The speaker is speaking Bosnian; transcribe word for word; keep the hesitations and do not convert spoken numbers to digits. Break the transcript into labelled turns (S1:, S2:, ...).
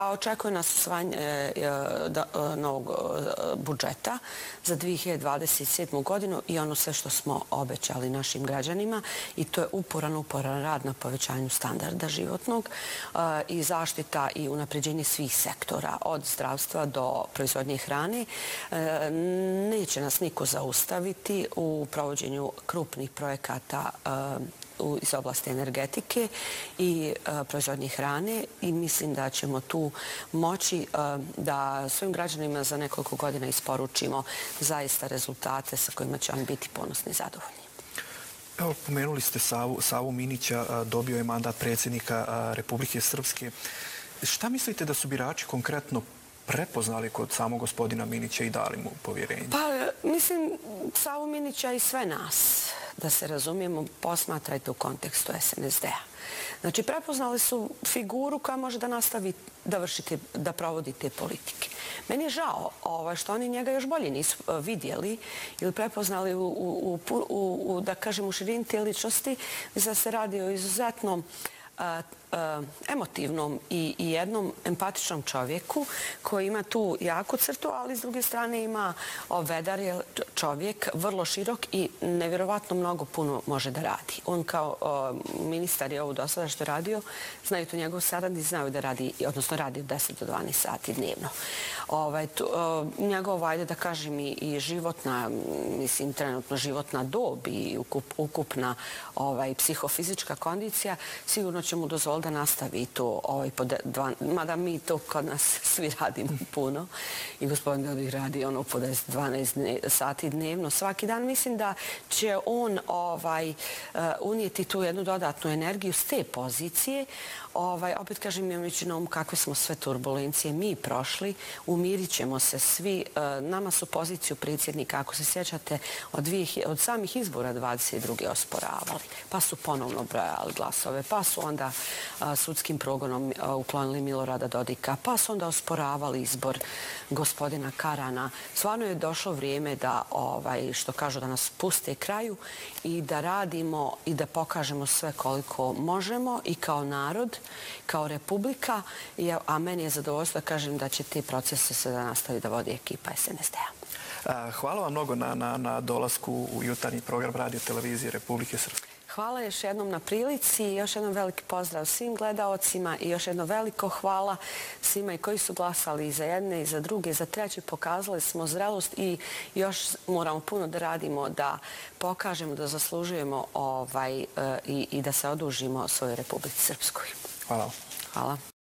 S1: Očekuje nas usvajanje novog budžeta za dvije hiljade dvadeset sedmu. godinu i ono sve što smo obećali našim građanima, i to je uporan, uporan rad na povećanju standarda životnog i zaštita i unapređenje svih sektora, od zdravstva do proizvodnje hrane. Neće nas niko zaustaviti u provođenju krupnih projekata iz oblasti energetike i proizvodnje hrane, i mislim da ćemo tu moći da svojim građanima za nekoliko godina isporučimo zaista rezultate sa kojima će oni biti ponosni i zadovoljni.
S2: Evo, pomenuli ste Savu, Savu Minića, dobio je mandat predsjednika Republike Srpske. Šta mislite da su birači konkretno prepoznali kod samog gospodina Minića i dali mu povjerenje?
S1: Pa, mislim, Savu Minića i sve nas, da se razumijemo, posmatrajte u kontekstu es en es de a. Znači, prepoznali su figuru koja može da nastavi da vršite, da provodi te politike. Meni je žao što oni njega još bolje nisu vidjeli ili prepoznali u, u, u, u da kažem, u širini te ličnosti, da se radi o izuzetnom emotivnom i jednom empatičnom čovjeku koji ima tu jaku crtu, ali s druge strane ima vedar je čovjek, vrlo širok i nevjerovatno mnogo puno može da radi. On kao ministar je ovo do sada što je radio, znaju to njegov saradnici, znaju da radi, odnosno radi od deset do dvanaest sati dnevno. Njegova, ajde da kažem, i životna, mislim, trenutno životna dob i ukupna psihofizička kondicija sigurno će mu dozvoliti da nastavi to, mada mi to kod nas svi radimo puno, i gospodin Dodik radi ono po deset do dvanaest sati dnevno svaki dan. Mislim da će on unijeti tu jednu dodatnu energiju s te pozicije. Opet kažem, imajući na umu kakve smo sve turbulencije mi prošli, umirit ćemo se svi. Nama su poziciju predsjednika, ako se sjećate, od samih izbora dvadeset druge osporavali, pa su ponovno brojali glasove, pa su onda sudskim progonom uklonili Milorada Dodika, pa su onda osporavali izbor gospodina Karana. Stvarno je došlo vrijeme da, što kažu, da nas puste kraju i da radimo i da pokažemo sve koliko možemo i kao narod, kao republika, a meni je zadovoljstvo da kažem da će te procese se da nastavi da vodi ekipa es en es de a.
S2: Hvala vam mnogo na, na, na dolasku u jutarnji program Radio Televizije Republike Srpske.
S1: Hvala još jednom na prilici i još jednom veliki pozdrav svim gledaocima i još jedno veliko hvala svima i koji su glasali i za jedne i za druge i za treće. Pokazali smo zrelost i još moramo puno da radimo da pokažemo da zaslužujemo ovaj, i, i da se odužimo svojoj Republici Srpskoj.
S2: Hvala.
S1: Hvala.